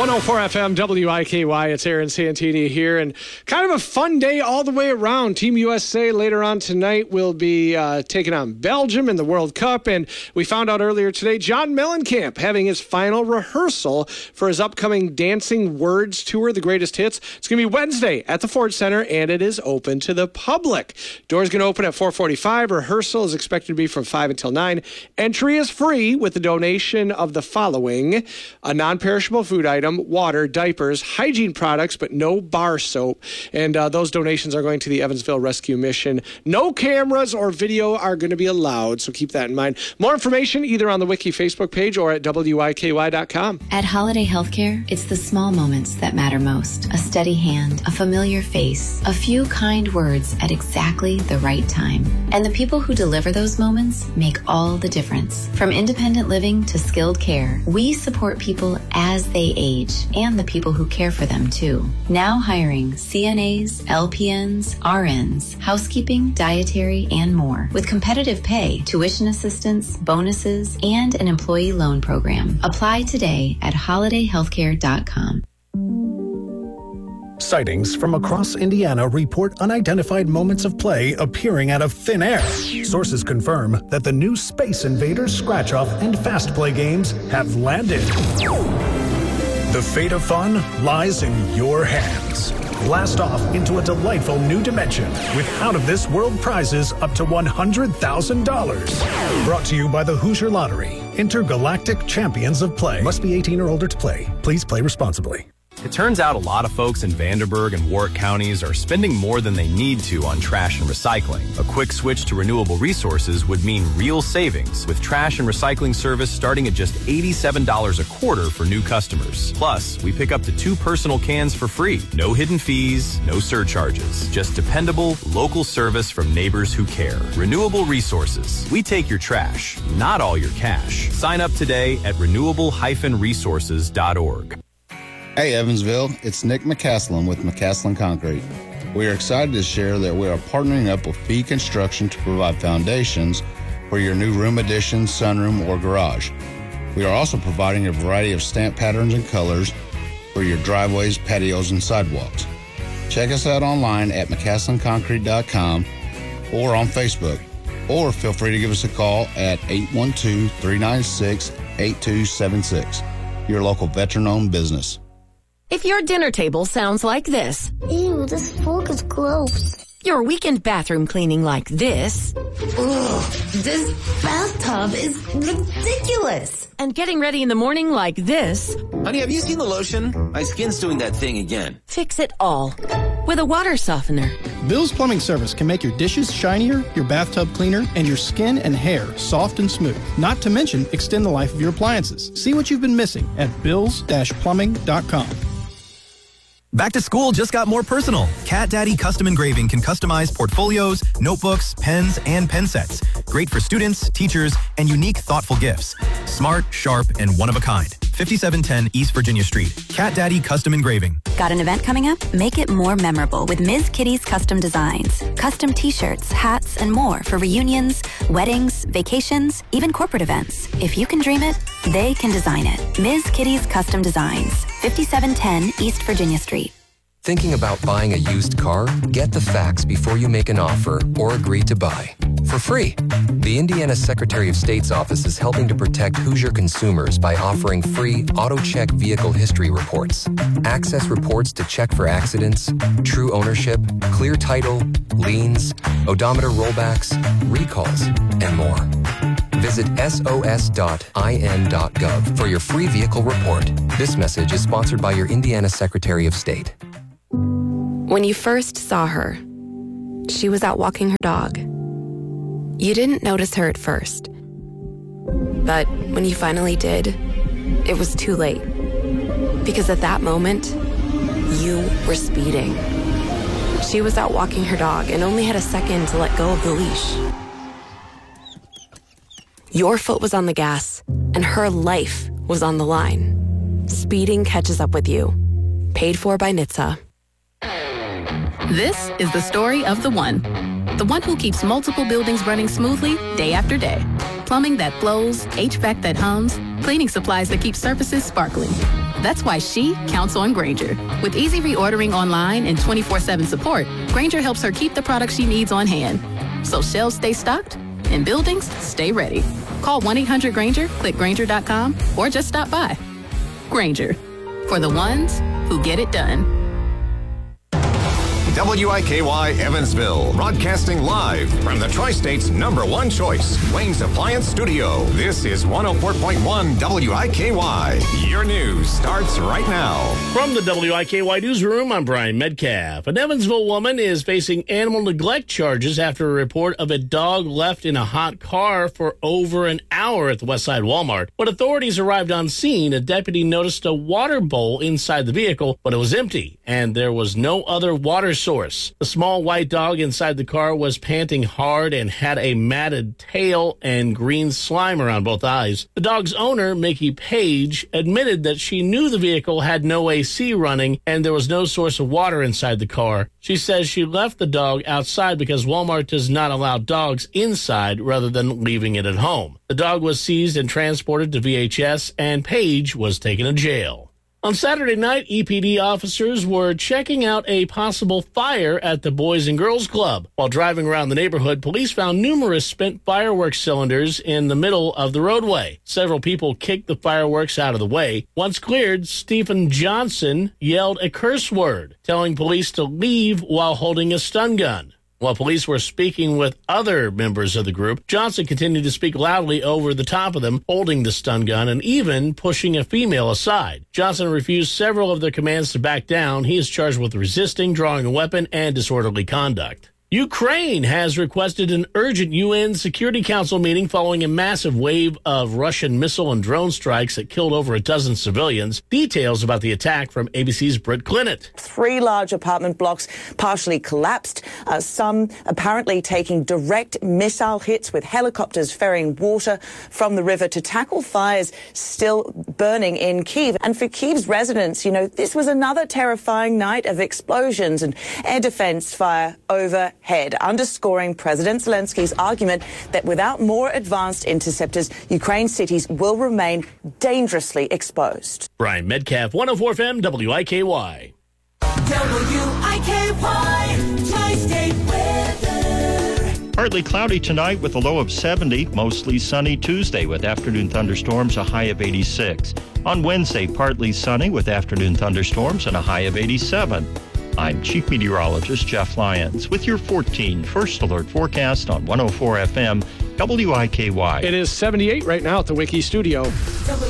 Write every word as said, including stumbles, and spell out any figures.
one oh four F M W I K Y. It's Aaron Santini here, and kind of a fun day all the way around. Team U S A later on tonight will be uh, taking on Belgium in the World Cup, and we found out earlier today John Mellencamp having his final rehearsal for his upcoming Dancing Words Tour, The Greatest Hits. It's going to be Wednesday at the Ford Center, and it is open to the public. Doors going to open at four forty-five. Rehearsal is expected to be from five until nine. Entry is free with the donation of the following: a non-perishable food item, water, diapers, hygiene products, but no bar soap. And uh, those donations are going to the Evansville Rescue Mission. No cameras or video are going to be allowed, so keep that in mind. More information either on the Wiki Facebook page or at W I K Y dot com. At Holiday Healthcare, it's the small moments that matter most. A steady hand, a familiar face, a few kind words at exactly the right time. And the people who deliver those moments make all the difference. From independent living to skilled care, we support people as they age, and the people who care for them too. Now hiring C N As, L P Ns, R Ns, housekeeping, dietary, and more. With competitive pay, tuition assistance, bonuses, and an employee loan program. Apply today at holiday healthcare dot com. Sightings from across Indiana report unidentified moments of play appearing out of thin air. Sources confirm that the new Space Invaders Scratch-Off and Fast Play games have landed. The fate of fun lies in your hands. Blast off into a delightful new dimension with out-of-this-world prizes up to one hundred thousand dollars. Brought to you by the Hoosier Lottery, intergalactic champions of play. Must be eighteen or older to play. Please play responsibly. It turns out a lot of folks in Vanderburgh and Warwick counties are spending more than they need to on trash and recycling. A quick switch to renewable resources would mean real savings, with trash and recycling service starting at just eighty-seven dollars a quarter for new customers. Plus, we pick up to two personal cans for free. No hidden fees, no surcharges. Just dependable, local service from neighbors who care. Renewable resources. We take your trash, not all your cash. Sign up today at renewable dash resources dot org. Hey Evansville, it's Nick McCaslin with McCaslin Concrete. We are excited to share that we are partnering up with Fee Construction to provide foundations for your new room addition, sunroom, or garage. We are also providing a variety of stamp patterns and colors for your driveways, patios, and sidewalks. Check us out online at McCaslin Concrete dot com or on Facebook, or feel free to give us a call at eight one two, three nine six, eight two seven six. Your local veteran-owned business. If your dinner table sounds like this. Ew, this fork is gross. Your weekend bathroom cleaning like this. Ugh, this bathtub is ridiculous. And getting ready in the morning like this. Honey, have you seen the lotion? My skin's doing that thing again. Fix it all with a water softener. Bill's Plumbing Service can make your dishes shinier, your bathtub cleaner, and your skin and hair soft and smooth. Not to mention, extend the life of your appliances. See what you've been missing at bills dash plumbing dot com. Back to school just got more personal. Cat Daddy Custom Engraving can customize portfolios, notebooks, pens, and pen sets. Great for students, teachers, and unique, thoughtful gifts. Smart, sharp, and one of a kind. fifty-seven ten East Virginia Street. Cat Daddy Custom Engraving. Got an event coming up? Make it more memorable with Miz Kitty's Custom Designs. Custom t-shirts, hats, and more for reunions, weddings, vacations, even corporate events. If you can dream it, they can design it. Miz Kitty's Custom Designs. fifty-seven ten East Virginia Street. Thinking about buying a used car? Get the facts before you make an offer or agree to buy. For free. The Indiana Secretary of State's office is helping to protect Hoosier consumers by offering free AutoCheck vehicle history reports. Access reports to check for accidents, true ownership, clear title, liens, odometer rollbacks, recalls, and more. Visit S O S dot I N dot gov for your free vehicle report. This message is sponsored by your Indiana Secretary of State. When you first saw her, she was out walking her dog. You didn't notice her at first. But when you finally did, it was too late. Because at that moment, you were speeding. She was out walking her dog and only had a second to let go of the leash. Your foot was on the gas, and her life was on the line. Speeding catches up with you. Paid for by N H T S A. This is the story of the one. The one who keeps multiple buildings running smoothly day after day. Plumbing that flows, H V A C that hums, cleaning supplies that keep surfaces sparkling. That's why she counts on Grainger. With easy reordering online and twenty-four seven support, Grainger helps her keep the products she needs on hand. So shelves stay stocked and buildings stay ready. Call one eight hundred Grainger, click Grainger dot com, or just stop by. Grainger, for the ones who get it done. W I K Y Evansville, broadcasting live from the Tri-State's number one choice, Wayne's Appliance Studio. This is one oh four point one W I K Y. Your news starts right now. From the W I K Y newsroom, I'm Brian Metcalf. An Evansville woman is facing animal neglect charges after a report of a dog left in a hot car for over an hour at the Westside Walmart. When authorities arrived on scene, a deputy noticed a water bowl inside the vehicle, but it was empty, and there was no other water source. Source. The small white dog inside the car was panting hard and had a matted tail and green slime around both eyes. The dog's owner, Mickey Page, admitted that she knew the vehicle had no A C running and there was no source of water inside the car. She says she left the dog outside because Walmart does not allow dogs inside rather than leaving it at home. The dog was seized and transported to V H S, and Page was taken to jail. On Saturday night, E P D officers were checking out a possible fire at the Boys and Girls Club. While driving around the neighborhood, police found numerous spent fireworks cylinders in the middle of the roadway. Several people kicked the fireworks out of the way. Once cleared, Stephen Johnson yelled a curse word, telling police to leave while holding a stun gun. While police were speaking with other members of the group, Johnson continued to speak loudly over the top of them, holding the stun gun and even pushing a female aside. Johnson refused several of their commands to back down. He is charged with resisting, drawing a weapon, and disorderly conduct. Ukraine has requested an urgent U N Security Council meeting following a massive wave of Russian missile and drone strikes that killed over a dozen civilians. Details about the attack from A B C's Britt Clinton. Three large apartment blocks partially collapsed, uh, some apparently taking direct missile hits with helicopters ferrying water from the river to tackle fires still burning in Kyiv. And for Kyiv's residents, you know, this was another terrifying night of explosions and air defense fire over head, underscoring President Zelensky's argument that without more advanced interceptors, Ukraine's cities will remain dangerously exposed. Brian Metcalf, one oh four F M, W I K Y. W I K Y, Tri-State weather. Partly cloudy tonight with a low of seventy, mostly sunny Tuesday with afternoon thunderstorms, a high of eighty-six. On Wednesday, partly sunny with afternoon thunderstorms and a high of eighty-seven. I'm Chief Meteorologist Jeff Lyons with your fourteen First Alert forecast on one oh four F M, W I K Y. It is seventy-eight right now at the Wiki Studio.